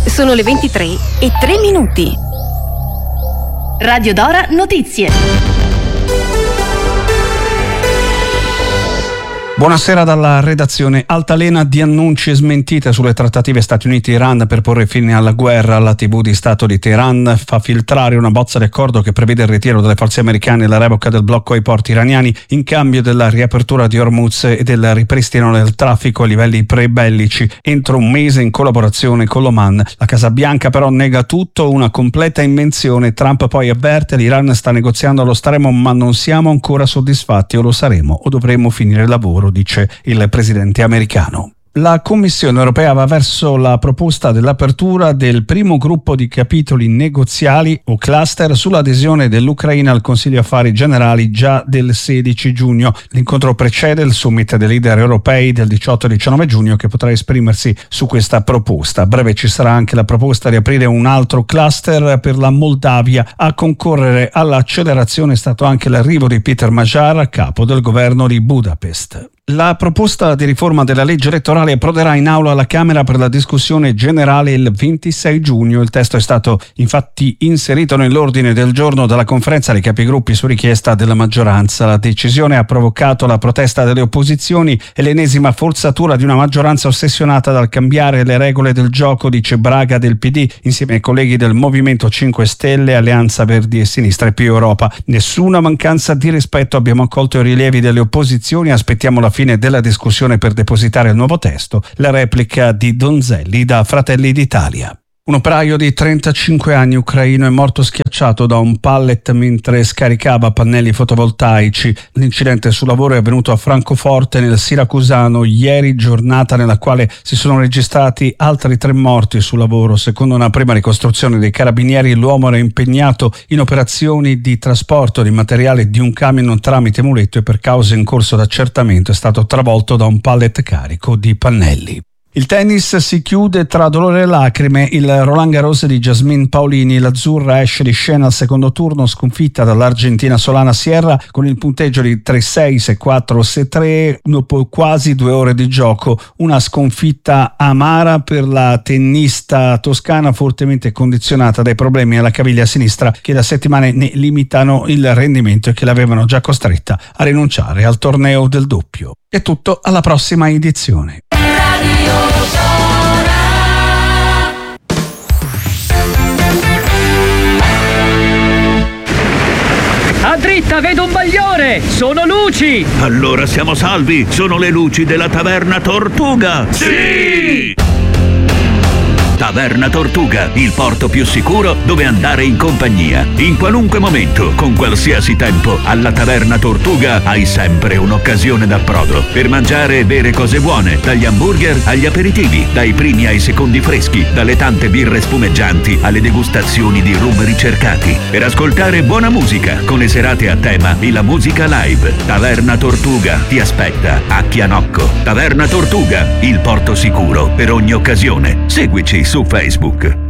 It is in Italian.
Sono le 23:03. Radio Dora Notizie. Buonasera dalla redazione. Altalena di annunci e smentite sulle trattative Stati Uniti-Iran per porre fine alla guerra. La TV di Stato di Teheran fa filtrare una bozza di accordo che prevede il ritiro delle forze americane e la revoca del blocco ai porti iraniani in cambio della riapertura di Hormuz e del ripristino del traffico a livelli pre-bellici entro un mese in collaborazione con l'Oman. La Casa Bianca però nega tutto, una completa invenzione. Trump poi avverte: l'Iran sta negoziando, lo staremo, ma non siamo ancora soddisfatti, o lo saremo o dovremo finire il lavoro, dice il presidente americano. La Commissione europea va verso la proposta dell'apertura del primo gruppo di capitoli negoziali o cluster sull'adesione dell'Ucraina al Consiglio Affari Generali già del 16 giugno. L'incontro precede il summit dei leader europei del 18 e 19 giugno che potrà esprimersi su questa proposta. A breve ci sarà anche la proposta di aprire un altro cluster per la Moldavia. A concorrere all'accelerazione è stato anche l'arrivo di Peter Magyar, capo del governo di Budapest. La proposta di riforma della legge elettorale approderà in aula alla Camera per la discussione generale il 26 giugno. Il testo è stato infatti inserito nell'ordine del giorno dalla conferenza dei capigruppi su richiesta della maggioranza. La decisione ha provocato la protesta delle opposizioni e l'ennesima forzatura di una maggioranza ossessionata dal cambiare le regole del gioco, dice Braga del PD, insieme ai colleghi del Movimento 5 Stelle, Alleanza Verdi e Sinistra e Più Europa. Nessuna mancanza di rispetto, abbiamo accolto i rilievi delle opposizioni, aspettiamo la fine della discussione per depositare il nuovo testo. La replica di Donzelli da Fratelli d'Italia. Un operaio di 35 anni ucraino è morto schiacciato da un pallet mentre scaricava pannelli fotovoltaici. L'incidente sul lavoro è avvenuto a Francoforte, nel siracusano, ieri, giornata nella quale si sono registrati altri 3 morti sul lavoro. Secondo una prima ricostruzione dei carabinieri, l'uomo era impegnato in operazioni di trasporto di materiale di un camion tramite muletto e per cause in corso d'accertamento è stato travolto da un pallet carico di pannelli. Il tennis si chiude tra dolore e lacrime. Il Roland Garros di Jasmine Paolini, l'azzurra esce di scena al secondo turno sconfitta dall'argentina Solana Sierra con il punteggio di 3-6, 6-4, 6-3 dopo quasi 2 ore di gioco. Una sconfitta amara per la tennista toscana, fortemente condizionata dai problemi alla caviglia sinistra che da settimane ne limitano il rendimento e che l'avevano già costretta a rinunciare al torneo del doppio. È tutto, alla prossima edizione. A dritta vedo un bagliore! Sono luci! Allora siamo salvi! Sono le luci della Taverna Tortuga! Sì! Taverna Tortuga, il porto più sicuro dove andare in compagnia. In qualunque momento, con qualsiasi tempo, alla Taverna Tortuga hai sempre un'occasione d'approdo per mangiare e bere cose buone, dagli hamburger agli aperitivi, dai primi ai secondi freschi, dalle tante birre spumeggianti alle degustazioni di rum ricercati, per ascoltare buona musica con le serate a tema e la musica live. Taverna Tortuga ti aspetta a Chianocco. Taverna Tortuga, il porto sicuro per ogni occasione. Seguici su Facebook.